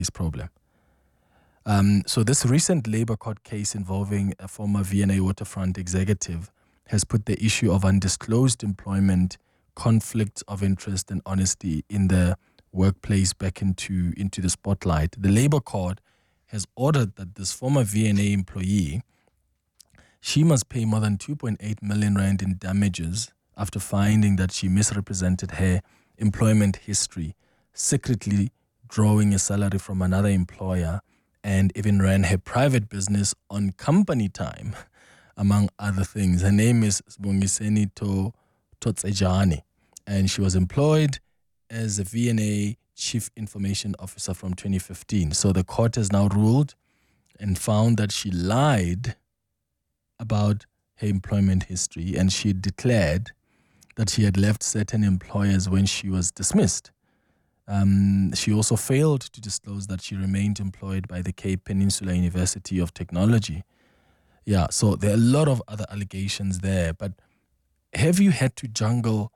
problem. So this recent Labour Court case involving a former V&A Waterfront executive has put the issue of undisclosed employment, conflicts of interest and honesty in the workplace back into the spotlight. The Labour Court has ordered that this former V&A employee, she must pay more than 2.8 million rand in damages after finding that she misrepresented her employment history, secretly drawing a salary from another employer, and even ran her private business on company time, among other things. Her name is Sibongiseni Totsejani, and she was employed as a V&A Chief Information Officer from 2015. So the court has now ruled and found that she lied about her employment history, and she declared that she had left certain employers when she was dismissed. She also failed to disclose that she remained employed by the Cape Peninsula University of Technology. Yeah, so there are a lot of other allegations there, but have you had to juggle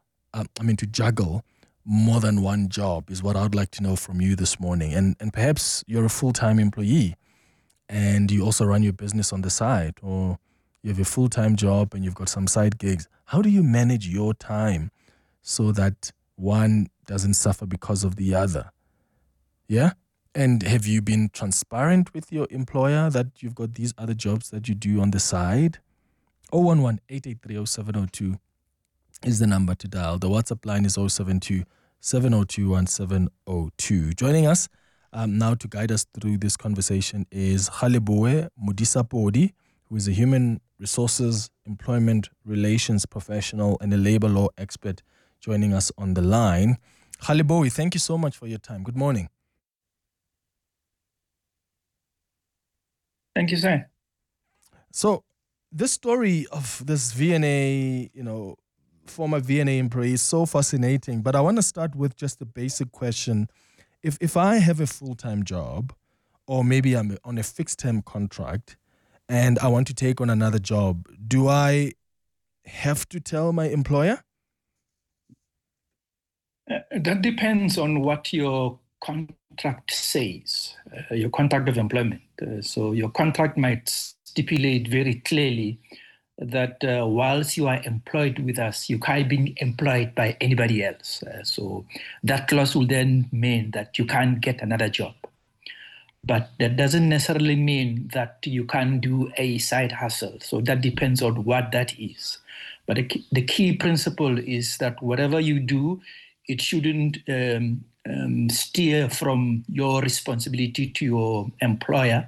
more than one job is what I would like to know from you this morning. And perhaps you're a full-time employee and you also run your business on the side, or you have a full-time job and you've got some side gigs. How do you manage your time so that one doesn't suffer because of the other? Yeah? And have you been transparent with your employer that you've got these other jobs that you do on the side? 011-883-0702 is the number to dial. The WhatsApp line is 072-702-1702. Joining us now to guide us through this conversation is Galeboe Modisapodi, who is a human resources, employment relations professional and a labor law expert, joining us on the line. Galeboe, thank you so much for your time. Good morning. Thank you, sir. So this story of this V&A, former V&A employee is so fascinating, but I want to start with just a basic question. If I have a full-time job, or maybe I'm on a fixed-term contract, and I want to take on another job, do I have to tell my employer? That depends on what your contract says, your contract of employment. So your contract might stipulate very clearly that whilst you are employed with us, you can't be employed by anybody else. So that clause will then mean that you can't get another job. But that doesn't necessarily mean that you can't do a side hustle. So that depends on what that is. But the key principle is that whatever you do, it shouldn't steer from your responsibility to your employer,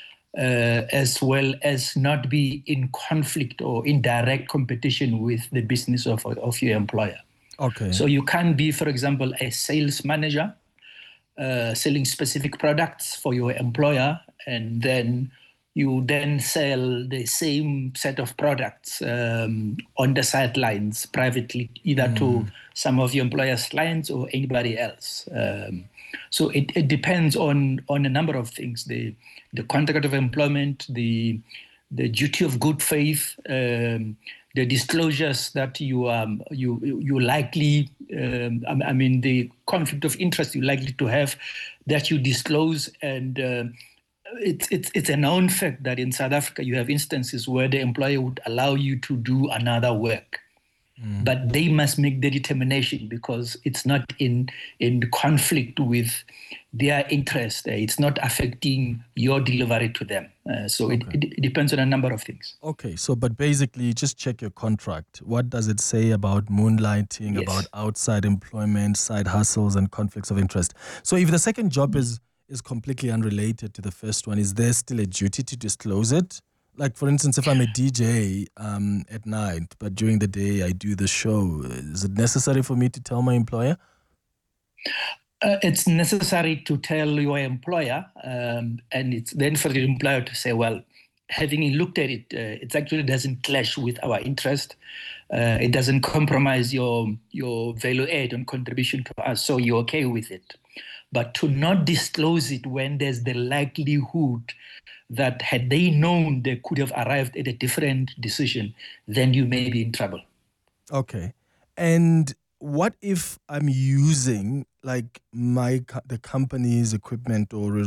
as well as not be in conflict or in direct competition with the business of your employer. Okay. So you can be, for example, a sales manager, selling specific products for your employer, and then you then sell the same set of products on the sidelines privately, either to some of your employer's clients or anybody else. So it depends on a number of things: the contract of employment, the duty of good faith, the disclosures that you likely, the conflict of interest you likely to have that you disclose. And it's a known fact that in South Africa you have instances where the employer would allow you to do another work. But they must make the determination because it's not in conflict with their interest. It's not affecting your delivery to them. So it depends on a number of things. Okay, so but basically just check your contract. What does it say about moonlighting, Yes. about outside employment, side hustles and conflicts of interest? So if the second job is completely unrelated to the first one, is there still a duty to disclose it? Like, for instance, if I'm a DJ at night, but during the day I do the show, is it necessary for me to tell my employer? It's necessary to tell your employer, and it's then for the employer to say, well, having looked at it, it actually doesn't clash with our interest. It doesn't compromise your value add and contribution to us, so you're okay with it. But to not disclose it when there's the likelihood that had they known they could have arrived at a different decision, then you may be in trouble. Okay. And what if I'm using like the company's equipment or